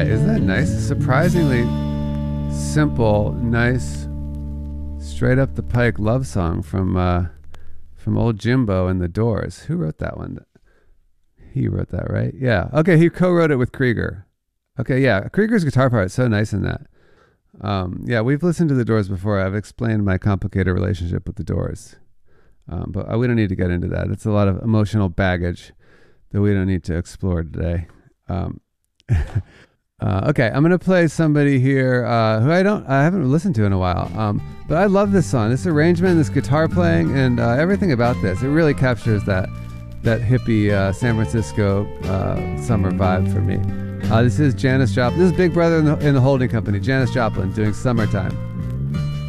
right, isn't that nice? Surprisingly simple, nice, straight up the pike love song from old Jimbo and the Doors. Who wrote that one? He wrote that, right? Yeah. Okay, he co-wrote it with Krieger. Okay, yeah. Krieger's guitar part is so nice in that. Yeah, we've listened to the Doors before. I've explained my complicated relationship with the Doors. But we don't need to get into that. It's a lot of emotional baggage that we don't need to explore today. Okay, I'm gonna play somebody here who I haven't listened to in a while. But I love this song, this arrangement, this guitar playing, and everything about this. It really captures that hippie San Francisco summer vibe for me. This is Janis Joplin. This is Big Brother in the Holding Company. Janis Joplin doing "Summertime."